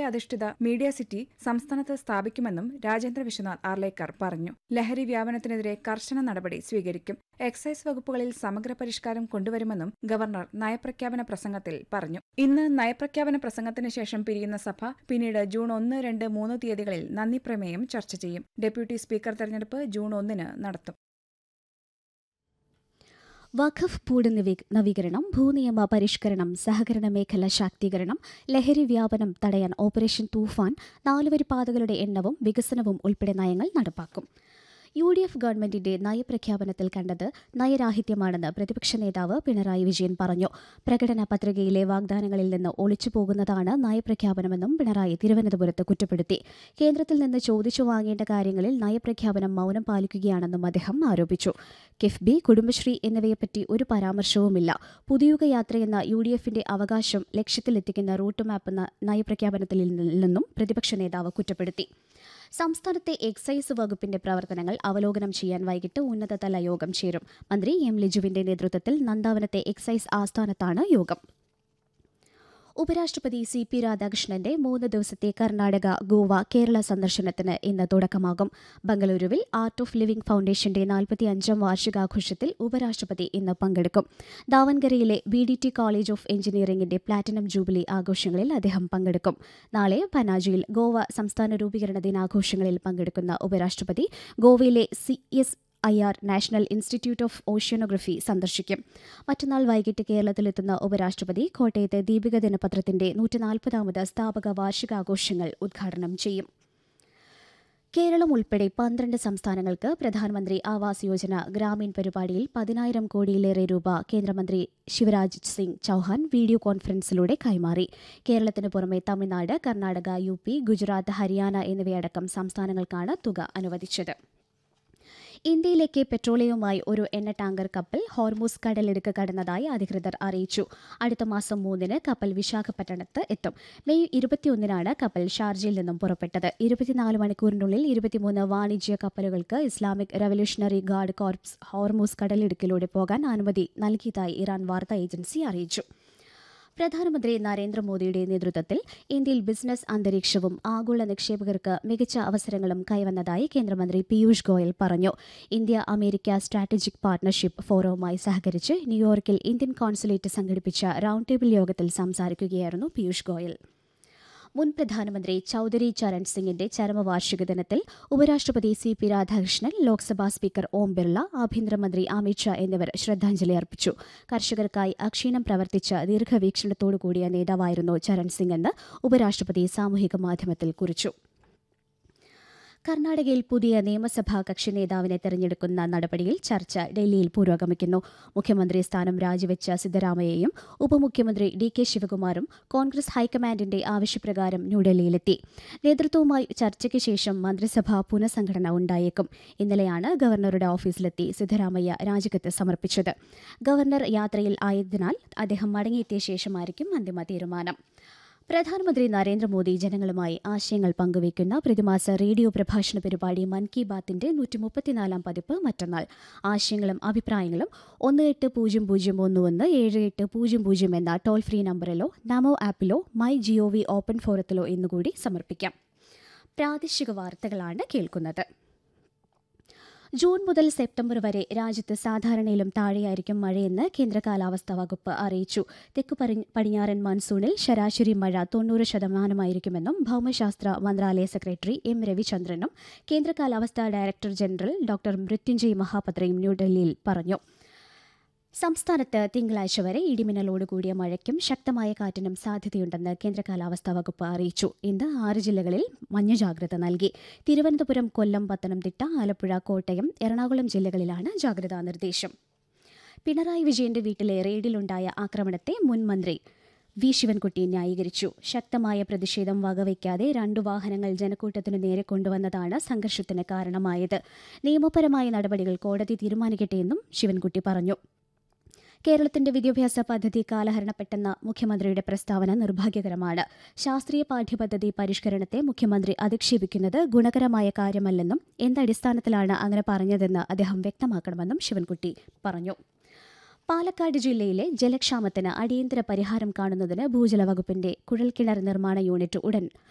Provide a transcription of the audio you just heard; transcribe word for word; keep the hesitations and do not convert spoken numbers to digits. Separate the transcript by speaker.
Speaker 1: അധിഷ്ഠിത media city സംസ്ഥാനത്ത് സ്ഥാപിക്കുമെന്നും രാജേന്ദ്ര വിശ്വനാഥ് ആർലേക്കർ പറഞ്ഞു. ലഹരി വ്യാപനത്തിനെതിരെ കർശന നടപടി സ്വീകരിക്കും. എക്സൈസ് വകുപ്പുകളിൽ സമഗ്ര പരിഷ്കാരം കൊണ്ടുവരുമെന്നും ഗവർണർ നയപ്രഖ്യാപന പ്രസംഗത്തിൽ പറഞ്ഞു. ഇന്ന് നയപ്രഖ്യാപന പ്രസംഗത്തിന് ശേഷം പിരിയുന്ന സഭ പിന്നീട് ജൂൺ ഒന്ന്, രണ്ട്, മൂന്ന് തീയതികളിൽ നന്ദി പ്രമേയം ചർച്ച ചെയ്യും. ഡെപ്യൂട്ടി സ്പീക്കർ തെരഞ്ഞെടുപ്പ് ജൂൺ ഒന്നിന് നടത്തും.
Speaker 2: വഖഫ് ബോർഡ് നവീകരണം, ഭൂനിയമ പരിഷ്കരണം, സഹകരണ മേഖല ശാക്തീകരണം, ലഹരി വ്യാപനം തടയാൻ ഓപ്പറേഷൻ തൂഫാൻ, നാലുവരി പാതകളുടെ എണ്ണവും വികസനവും ഉൾപ്പെടെ നയങ്ങൾ നടപ്പാക്കും. യു ഡി എഫ് ഗവൺമെന്റിന്റെ നയപ്രഖ്യാപനത്തിൽ കണ്ടത് നയരാഹിത്യമാണെന്ന് പ്രതിപക്ഷ നേതാവ് പിണറായി വിജയൻ പറഞ്ഞു. പ്രകടന പത്രികയിലെ വാഗ്ദാനങ്ങളിൽ നിന്ന് ഒളിച്ചുപോകുന്നതാണ് നയപ്രഖ്യാപനമെന്നും പിണറായി തിരുവനന്തപുരത്ത് കുറ്റപ്പെടുത്തി. കേന്ദ്രത്തിൽ നിന്ന് ചോദിച്ചു വാങ്ങേണ്ട കാര്യങ്ങളിൽ നയപ്രഖ്യാപനം മൌനം പാലിക്കുകയാണെന്നും അദ്ദേഹം ആരോപിച്ചു. കിഫ്ബി, കുടുംബശ്രീ എന്നിവയെപ്പറ്റി ഒരു പരാമർശവുമില്ല. പുതുയുഗ യാത്രയെന്ന യു ഡി എഫിന്റെ അവകാശം ലക്ഷ്യത്തിലെത്തിക്കുന്ന റൂട്ട് മാപ്പ് നയപ്രഖ്യാപനത്തിൽ നിന്നും പ്രതിപക്ഷ നേതാവ് കുറ്റപ്പെടുത്തി. സംസ്ഥാനത്തെ എക്സൈസ് വകുപ്പിന്റെ പ്രവർത്തനങ്ങൾ അവലോകനം ചെയ്യാൻ വൈകിട്ട് ഉന്നതതല യോഗം ചേരും. മന്ത്രി എം ലിജുവിന്റെ നേതൃത്വത്തിൽ നന്ദാവനത്തെ എക്സൈസ് ആസ്ഥാനത്താണ് യോഗം. ഉപരാഷ്ട്രപതി സി പി രാധാകൃഷ്ണന്റെ മൂന്ന് ദിവസത്തെ കർണാടക, ഗോവ, കേരള സന്ദർശനത്തിന് ഇന്ന് തുടക്കമാകും. ബംഗളൂരുവിൽ ആർട്ട് ഓഫ് ലിവിംഗ് ഫൌണ്ടേഷന്റെ നാൽപ്പത്തിയഞ്ചാം വാർഷികാഘോഷത്തിൽ ഉപരാഷ്ട്രപതി ഇന്ന് പങ്കെടുക്കും. ദാവൻഗരയിലെ B D T college of എഞ്ചിനീയറിംഗിന്റെ പ്ലാറ്റിനം ജൂബിലി ആഘോഷങ്ങളിൽ അദ്ദേഹം പങ്കെടുക്കും. നാളെ പനാജിയിൽ ഗോവ സംസ്ഥാന രൂപീകരണ ദിനാഘോഷങ്ങളിൽ പങ്കെടുക്കുന്ന ഉപരാഷ്ട്രപതി ഗോവയിലെ C S I R national institute of oceanography സന്ദർശിക്കും. മറ്റന്നാൾ വൈകിട്ട് കേരളത്തിലെത്തുന്ന ഉപരാഷ്ട്രപതി കോട്ടയത്ത് ദീപിക ദിനപത്രത്തിന്റെ നൂറ്റിനാൽപ്പതാമത് സ്ഥാപക വാർഷികാഘോഷങ്ങൾ ഉദ്ഘാടനം ചെയ്യും. കേരളം ഉൾപ്പെടെ പന്ത്രണ്ട് സംസ്ഥാനങ്ങൾക്ക് പ്രധാനമന്ത്രി ആവാസ് യോജന ഗ്രാമീൺ പരിപാടിയിൽ പതിനായിരം കോടിയിലേറെ രൂപ കേന്ദ്രമന്ത്രി ശിവരാജ് സിംഗ് ചൌഹാൻ വീഡിയോ കോൺഫറൻസിലൂടെ കൈമാറി. കേരളത്തിന് പുറമെ തമിഴ്നാട്, കർണാടക, യു പി, ഗുജറാത്ത്, ഹരിയാന എന്നിവയടക്കം സംസ്ഥാനങ്ങൾക്കാണ് തുക അനുവദിച്ചത്. ഇന്ത്യയിലേക്ക് പെട്രോളിയവുമായി ഒരു എണ്ണ ടാങ്കർ കപ്പൽ ഹോർമൂസ് കടലിടുക്ക് കടന്നതായി അധികൃതർ അറിയിച്ചു. അടുത്ത മാസം മൂന്നിന് കപ്പൽ വിശാഖപട്ടണത്ത് എത്തും. മെയ് ഇരുപത്തിയൊന്നിനാണ് കപ്പൽ ഷാർജയിൽ നിന്നും പുറപ്പെട്ടത്. ഇരുപത്തിനാല് മണിക്കൂറിനുള്ളിൽ ഇരുപത്തിമൂന്ന് വാണിജ്യ കപ്പലുകൾക്ക് Islamic revolutionary guard corps Hormuz കടലിടുക്കിലൂടെ പോകാൻ അനുമതി നൽകിയതായി ഇറാൻ വാർത്താ ഏജൻസി അറിയിച്ചു. പ്രധാനമന്ത്രി നരേന്ദ്രമോദിയുടെ നേതൃത്വത്തിൽ ഇന്ത്യയിൽ ബിസിനസ് അന്തരീക്ഷവും ആഗോള നിക്ഷേപകർക്ക് മികച്ച അവസരങ്ങളും കൈവന്നതായി കേന്ദ്രമന്ത്രി പീയൂഷ് ഗോയൽ പറഞ്ഞു. ഇന്ത്യ അമേരിക്ക സ്ട്രാറ്റജിക് പാർട്ണർഷിപ്പ് ഫോറവുമായി സഹകരിച്ച് ന്യൂയോർക്കിൽ ഇന്ത്യൻ കോൺസുലേറ്റ് സംഘടിപ്പിച്ച റൌണ്ട് ടേബിൾ യോഗത്തിൽ സംസാരിക്കുകയായിരുന്നു പീയൂഷ് ഗോയൽ. മുൻ പ്രധാനമന്ത്രി ചൌധരി ചരൺ സിംഗിന്റെ ചരമവാർഷിക ദിനത്തിൽ ഉപരാഷ്ട്രപതി C P Radhakrishnan, Lok Sabha speaker Om Birla, ആഭ്യന്തരമന്ത്രി അമിത് ഷാ എന്നിവർ ശ്രദ്ധാഞ്ജലി അർപ്പിച്ചു. കർഷകർക്കായി അക്ഷീണം പ്രവർത്തിച്ച ദീർഘവീക്ഷണത്തോടുകൂടിയ നേതാവായിരുന്നു ചരൺ സിംഗ് എന്ന് ഉപരാഷ്ട്രപതി സാമൂഹിക മാധ്യമത്തിൽ കുറിച്ചു. കർണാടകയിൽ പുതിയ നിയമസഭാ കക്ഷി നേതാവിനെ തെരഞ്ഞെടുക്കുന്ന നടപടിയിൽ ചർച്ച ഡൽഹിയിൽ പുരോഗമിക്കുന്നു. മുഖ്യമന്ത്രി സ്ഥാനം രാജിവെച്ച സിദ്ധരാമയ്യയും ഉപമുഖ്യമന്ത്രി ഡി കെ ശിവകുമാറും കോൺഗ്രസ് ഹൈക്കമാൻഡിന്റെ ആവശ്യപ്രകാരം ന്യൂഡൽഹിയിലെത്തി. നേതൃത്വവുമായി ചർച്ചയ്ക്ക് ശേഷം മന്ത്രിസഭാ പുനഃസംഘടന ഉണ്ടായേക്കും. ഇന്നലെയാണ് ഗവർണറുടെ ഓഫീസിലെത്തി സിദ്ധരാമയ്യ രാജിക്കത്ത് സമർപ്പിച്ചത്. ഗവർണർ യാത്രയിൽ ആയതിനാൽ അദ്ദേഹം മടങ്ങിയെത്തിയ ശേഷമായിരിക്കും അന്തിമ തീരുമാനം. പ്രധാനമന്ത്രി നരേന്ദ്രമോദി ജനങ്ങളുമായി ആശയങ്ങൾ പങ്കുവയ്ക്കുന്ന പ്രതിമാസ റേഡിയോ പ്രഭാഷണ പരിപാടി മൻ കി ബാത്തിന്റെ നൂറ്റി മുപ്പത്തിനാലാം പതിപ്പ് മറ്റന്നാൾ. ആശയങ്ങളും അഭിപ്രായങ്ങളും ഒന്ന് എട്ട് പൂജ്യം പൂജ്യം ഒന്ന് ഒന്ന് ഏഴ് എട്ട് പൂജ്യം പൂജ്യം എന്ന toll free നമ്പറിലോ Namo ആപ്പിലോ my G O V open ഫോറത്തിലോ എന്നുകൂടി സമർപ്പിക്കാം. പ്രാദേശിക വാർത്തകളാണ് കേൾക്കുന്നത്. ജൂൺ മുതൽ സെപ്റ്റംബർ വരെ രാജ്യത്ത് സാധാരണയിലും താഴെയായിരിക്കും മഴയെന്ന് കേന്ദ്ര കാലാവസ്ഥാ വകുപ്പ് അറിയിച്ചു. തെക്കു പടിഞ്ഞാറൻ മൺസൂണിൽ ശരാശരി മഴ തൊണ്ണൂറ് ശതമാനമായിരിക്കുമെന്നും ഭൌമശാസ്ത്ര മന്ത്രാലയ സെക്രട്ടറി എം രവിചന്ദ്രനും കേന്ദ്ര കാലാവസ്ഥാ ഡയറക്ടർ ജനറൽ ഡോക്ടർ മൃത്യുഞ്ജയ് മഹാപത്രയും ന്യൂഡൽഹിയിൽ പറഞ്ഞു. സംസ്ഥാനത്ത് തിങ്കളാഴ്ച വരെ ഇടിമിന്നലോടുകൂടിയ മഴയ്ക്കും ശക്തമായ കാറ്റിനും സാധ്യതയുണ്ടെന്ന് കേന്ദ്ര കാലാവസ്ഥാ വകുപ്പ് അറിയിച്ചു. ഇന്ന് ആറ് ജില്ലകളിൽ മഞ്ഞ ജാഗ്രത നൽകി. തിരുവനന്തപുരം, കൊല്ലം, പത്തനംതിട്ട, ആലപ്പുഴ, കോട്ടയം, എറണാകുളം ജില്ലകളിലാണ് ജാഗ്രതാ നിർദ്ദേശം. പിണറായി വിജയന്റെ വീട്ടിലെ റെയ്ഡിലുണ്ടായ ആക്രമണത്തെ മുൻ മന്ത്രി വി ശിവൻകുട്ടി ന്യായീകരിച്ചു. ശക്തമായ പ്രതിഷേധം വകവയ്ക്കാതെ രണ്ടു വാഹനങ്ങൾ ജനക്കൂട്ടത്തിനു നേരെ കൊണ്ടുവന്നതാണ് സംഘർഷത്തിന് കാരണമായത്. നിയമപരമായ നടപടികൾ കോടതി തീരുമാനിക്കട്ടെയെന്നും ശിവൻകുട്ടി പറഞ്ഞു. കേരളത്തിന്റെ വിദ്യാഭ്യാസ പദ്ധതി കാലഹരണപ്പെട്ടെന്ന മുഖ്യമന്ത്രിയുടെ പ്രസ്താവന നിർഭാഗ്യകരമാണ്. ശാസ്ത്രീയ പാഠ്യപദ്ധതി പരിഷ്കരണത്തെ മുഖ്യമന്ത്രി അധിക്ഷേപിക്കുന്നത് ഗുണകരമായ കാര്യമല്ലെന്നും എന്തടിസ്ഥാനത്തിലാണ് അങ്ങനെ പറഞ്ഞതെന്ന് അദ്ദേഹം വ്യക്തമാക്കണമെന്നും ശിവൻകുട്ടി പറഞ്ഞു. പാലക്കാട് ജില്ലയിലെ ജലക്ഷാമത്തിന് അടിയന്തര പരിഹാരം കാണുന്നതിന് ഭൂജല വകുപ്പിന്റെ കുഴൽക്കിണർ നിർമ്മാണ യൂണിറ്റ് ഉടൻ